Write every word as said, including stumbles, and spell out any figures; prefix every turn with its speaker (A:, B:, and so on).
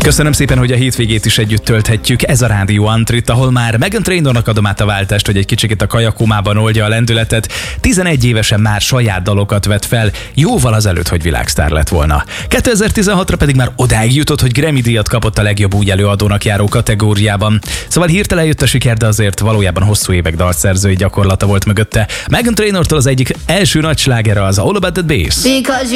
A: Köszönöm szépen, hogy a hétvégét is együtt tölthetjük. Ez a Rádió Antrit, ahol már Meghan Trainornak adom át a váltást, hogy egy kicsit a kajakómában oldja a lendületet. tizenegy évesen már saját dalokat vett fel, jóval azelőtt, hogy világsztár lett volna. kétezer-tizenhatra pedig már odáig jutott, hogy Grammy-díjat kapott a legjobb új előadónak járó kategóriában. Szóval hirtelen jött a siker, de azért valójában hosszú évek dalszerzői gyakorlata volt mögötte. Meghan Trainortól az egyik első nagy slágere az All About That Bass.